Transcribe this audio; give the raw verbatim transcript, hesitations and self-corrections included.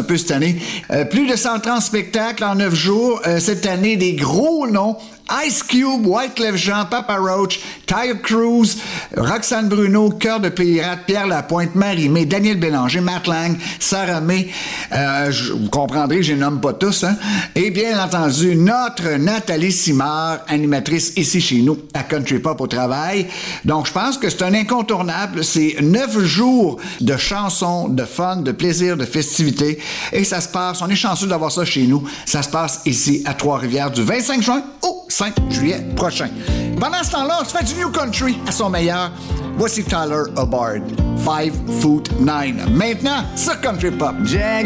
un peu cette année. Euh, plus de cent trente spectacles en neuf jours. Euh, cette année, des gros noms. Ice Cube, Wyclef Jean, Papa Roach, Tyler Cruz, Roxane Bruno, Cœur de Pirate, Pierre Lapointe, Marie-Mé, Daniel Bélanger, Matt Lang, Sarah May. Euh, je, vous comprendrez, je les nomme pas tous, hein. Et bien entendu, notre Nathalie Simard, animatrice ici chez nous à Country Pop au travail. Donc, je pense que c'est un incontournable. C'est neuf jours de chansons, de fun, de plaisir, de festivités. Et ça se passe, on est chanceux d'avoir ça chez nous. Ça se passe ici à Trois-Rivières du vingt-cinq juin au cinq juillet prochain. Pendant ce temps-là, on se fait du New Country à son meilleur. Voici Tyler Hubbard, five foot nine. Maintenant, sur Country Pop. Jack